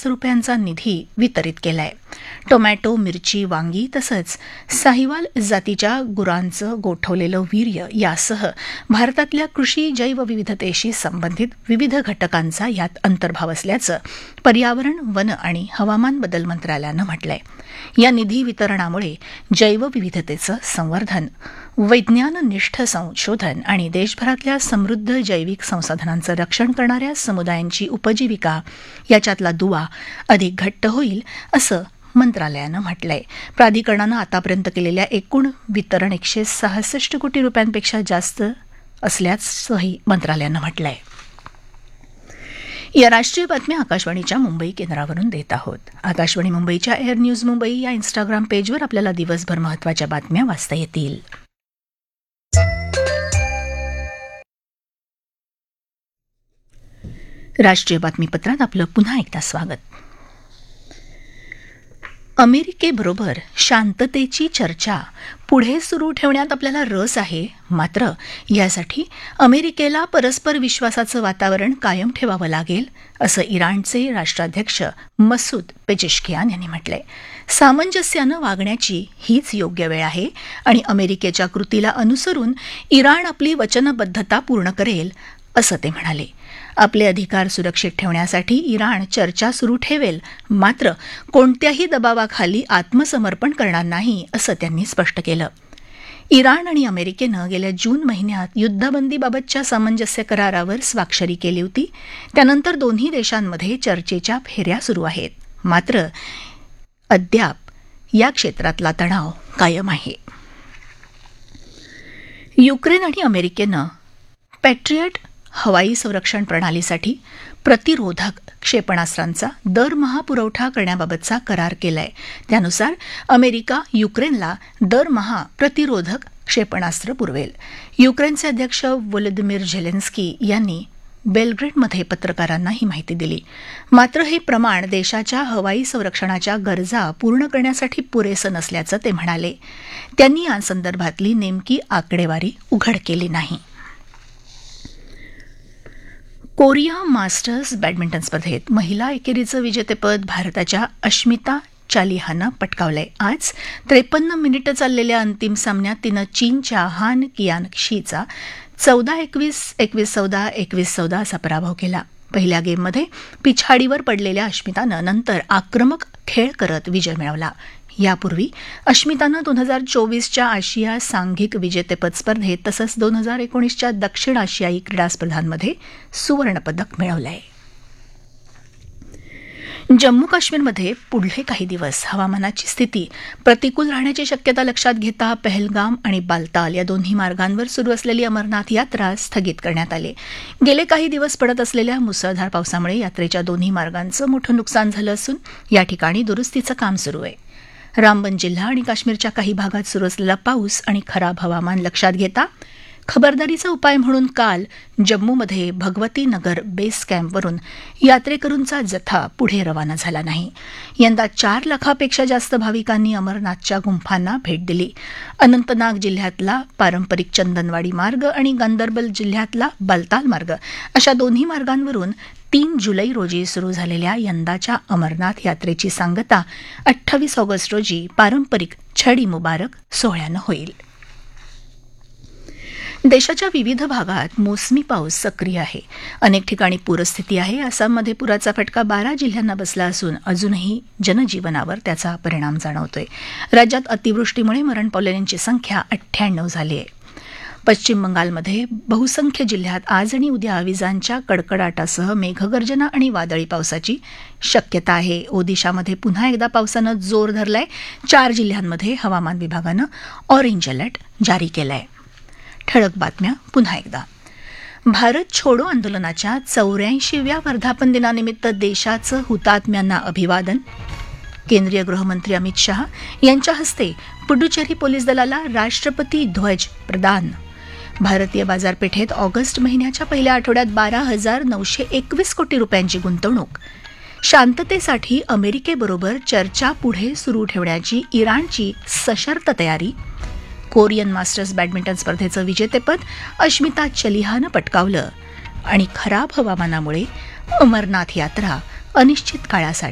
जास्त रुपयांचा निधी वितरित केलाय. टोमॅटो, मिरची, वांगी तसंच साहिवाल जातीच्या गुरांचं गोठवलेलं वीर्य यासह भारतातल्या कृषी जैवविविधतेशी संबंधित विविध घटकांचा यात अंतर्भाव असल्याचं पर्यावरण, वन आणि हवामान बदल मंत्रालयानं म्हटलंय. या निधी वितरणामुळे जैवविविधतेचं संवर्धन, वैज्ञाननिष्ठ संशोधन आणि देशभरातल्या समृद्ध जैविक संसाधनांचं रक्षण करणाऱ्या समुदायांची उपजीविका याच्यातला दुवा अधिक घट्ट होईल असं मंत्रालयानं म्हटलंय. प्राधिकरणानं आतापर्यंत केलेल्या एकूण वितरण 166 कोटी रुपयांपेक्षा जास्त असल्याचंही मंत्रालयानं म्हटलंय. या राष्ट्रीय बातम्या आकाशवाणीच्या मुंबई केंद्रावरून देत आहोत. आकाशवाणी मुंबईच्या एअर न्यूज मुंबई या इंस्टाग्राम पेजवर आपल्याला दिवसभर महत्त्वाच्या बातम्या वाचता येतील. राष्ट्रीय बातमीपत्रात आपलं पुन्हा एकदा स्वागत. अमेरिकेबरोबर शांततेची चर्चा पुढे सुरू ठेवण्यात आपल्याला रस आहे, मात्र यासाठी अमेरिकेला परस्पर विश्वासाचं वातावरण कायम ठेवावं लागेल असं इराणचे राष्ट्राध्यक्ष मसूद पेजेश्कियान यांनी म्हटलंय. सामंजस्यानं वागण्याची हीच योग्य वेळ आहे आणि अमेरिकेच्या कृतीला अनुसरून इराण आपली वचनबद्धता पूर्ण करेल असं ते म्हणाले. आपले अधिकार सुरक्षित ठेवण्यासाठी इराण चर्चा सुरू ठेवेल, मात्र कोणत्याही दबावाखाली आत्मसमर्पण करणार नाही असं त्यांनी स्पष्ट केलं. इराण आणि अमेरिकेनं गेल्या जून महिन्यात युद्धबंदीबाबतच्या सामंजस्य करारावर स्वाक्षरी केली होती. त्यानंतर दोन्ही देशांमध्ये चर्चेच्या फेऱ्या सुरू आहेत, मात्र अद्याप या क्षेत्रातला तणाव कायम आहे. युक्रेन आणि अमेरिकेनं पॅट्रियट हवाई संरक्षण प्रणालीसाठी प्रतिरोधक क्षेपणास्त्रांचा दरमहा पुरवठा करण्याबाबतचा करार केलाय. त्यानुसार अमेरिका युक्रेनला दरमहा प्रतिरोधक क्षेपणास्त्र पुरवेल. युक्रेनचे अध्यक्ष व्लोदिमीर झेलेन्स्की यांनी बेलग्रेडमध्ये पत्रकारांना ही माहिती दिली. मात्र हे प्रमाण देशाच्या हवाई संरक्षणाच्या गरजा पूर्ण करण्यासाठी पुरेसं नसल्याचं ते म्हणाले. त्यांनी या संदर्भातली नेमकी आकडेवारी उघड केली नाही. कोरिया मास्टर्स बॅडमिंटन स्पर्धेत महिला एकेरीचं विजेतेपद भारताच्या अश्मिता चालिहानं पटकावलंय. आज 53 मिनिटं चाललेल्या अंतिम सामन्यात तिनं चीनच्या हान कियानशीचा 14-21, 21-14, 21-14 असा पराभव केला. पहिल्या गेममध्ये पिछाडीवर पडलेल्या अश्मितानं नंतर आक्रमक खेळ करत विजय मिळवला. यापूर्वी अश्मितानं 2024च्या आशिया सांघिक विजेतेपद स्पर्धेत तसंच 2019च्या दक्षिण आशियाई क्रीडा स्पर्धांमध्ये सुवर्णपदक मिळवलंय. जम्मू काश्मीरमध्ये पुढले काही दिवस हवामानाची स्थिती प्रतिकूल राहण्याची शक्यता लक्षात घेता पहलगाम आणि बालताल या दोन्ही मार्गांवर सुरू असलेली अमरनाथ यात्रा स्थगित करण्यात आली. गेले काही दिवस पडत असलेल्या मुसळधार पावसामुळे यात्रेच्या दोन्ही मार्गांचं मोठं नुकसान झालं असून या ठिकाणी दुरुस्तीचं काम सुरू आहे. रामबन जिल्हा आणि काश्मीरच्या काही भागात सुरू असलेला पाऊस आणि खराब हवामान लक्षात घेता खबरदारीचा उपाय म्हणून काल जम्मूमध्ये भगवती नगर बेस कॅम्पवरून यात्रेकरूंचा जथा पुढे रवाना झाला नाही. यंदा 4 लाखापेक्षा जास्त भाविकांनी अमरनाथच्या गुंफांना भेट दिली. अनंतनाग जिल्ह्यातला पारंपरिक चंदनवाडी मार्ग आणि गांदरबल जिल्ह्यातला बालताल मार्ग अशा दोन्ही मार्गांवरून 3 जुलै रोजी सुरू झालेल्या यंदाच्या अमरनाथ यात्रेची सांगता 28 ऑगस्ट रोजी पारंपरिक छडी मुबारक सोहळ्यानं होईल. देशाच्या विविध भागात मोसमी पाऊस सक्रिय आहे. अनेक ठिकाणी पूरस्थिती आहे. आसाममध्ये पुराचा फटका 12 जिल्ह्यांना बसला असून अजूनही जनजीवनावर त्याचा परिणाम जाणवतोय. राज्यात अतिवृष्टीमुळे मरण पावलेल्यांची संख्या 98 झाली आहे. पश्चिम बंगालमध्ये बहुसंख्य जिल्ह्यात आज आणि उद्या विजांच्या कडकडाटासह मेघगर्जना आणि वादळी पावसाची शक्यता आहे. ओदिशामध्ये पुन्हा एकदा पावसानं जोर धरलाय. 4 जिल्ह्यांमध्ये हवामान विभागानं ऑरेंज अलर्ट जारी केलाय. ठळक बातम्या पुन्हा एकदा. भारत छोडो आंदोलनाच्या 84व्या वर्धापन दिनानिमित्त देशाचं हुतात्म्यांना अभिवादन. केंद्रीय गृहमंत्री अमित शहा यांच्या हस्ते पुडुचेरी पोलीस दलाला राष्ट्रपती ध्वज प्रदान. भारतीय बाजारपेठेत ऑगस्ट महिन्याच्या पहिल्या आठवड्यात 12,921 कोटी रुपयांची गुंतवणूक. शांततेसाठी अमेरिकेबरोबर चर्चा पुढे सुरू ठेवण्याची इराणची सशर्त तयारी. कोरियन मास्टर्स बॅडमिंटन स्पर्धेचं विजेतेपद अश्मिता चलिहानं पटकावलं. आणि खराब हवामानामुळे अमरनाथ यात्रा अनिश्चित काळासाठी